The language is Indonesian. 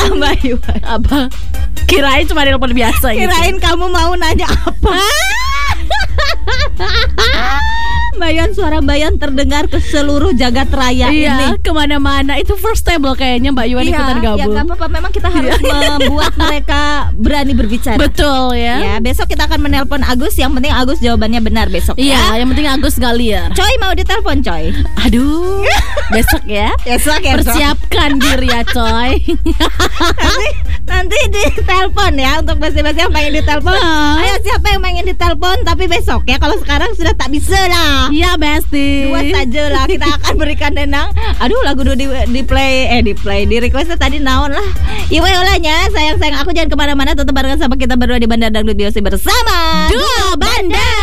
Mbak Iwan. Apa? Kirain cuma telepon biasa gitu. Kirain kamu mau nanya apa? Mbak Iwan, suara Mbak Iwan terdengar ke seluruh jagat raya ini. Iya, kemana-mana. Itu first table kayaknya Mbak Iwan ikutan gabung. Ya gak apa-apa, memang kita harus membuat mereka berani berbicara. Betul ya. Ya, besok kita akan menelpon Agus. Yang penting Agus jawabannya benar besok Iya, yang penting Agus gak liar. Coy mau ditelepon Coy? Aduh, besok ya. Besok ya. Persiapkan diri ya Coy. Nanti ditelepon ya untuk besi-besi yang pengen ditelepon. Ayo siapa yang pengen ditelepon tapi besok ya. Kalau sekarang sudah tak bisa lah. Iya Besti. 2 saja lah. Kita akan berikan denang. Aduh lagu di play di requestnya tadi naon lah. Iwe olahnya sayang aku jangan kemana-mana. Tetap barengan sama kita berdua di Bandar Dangdut Biosi bersama Dua Bandar.